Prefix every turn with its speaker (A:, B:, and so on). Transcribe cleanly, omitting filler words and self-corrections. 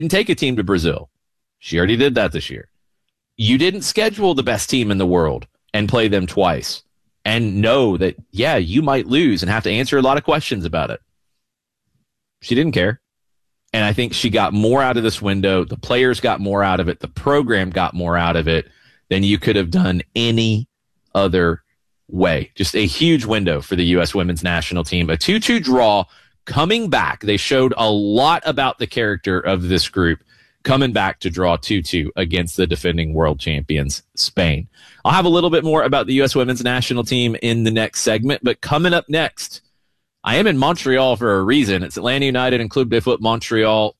A: didn't take a team to Brazil. She already did that this year. You didn't schedule the best team in the world and play them twice and know that, yeah, you might lose and have to answer a lot of questions about it. She didn't care. And I think she got more out of this window. The players got more out of it. The program got more out of it than you could have done any other way. Just a huge window for the U.S. women's national team. A 2-2 draw coming back. They showed a lot about the character of this group coming back to draw 2-2 against the defending world champions, Spain. I'll have a little bit more about the U.S. women's national team in the next segment, but coming up next, I am in Montreal for a reason. It's Atlanta United and Club de Foot Montreal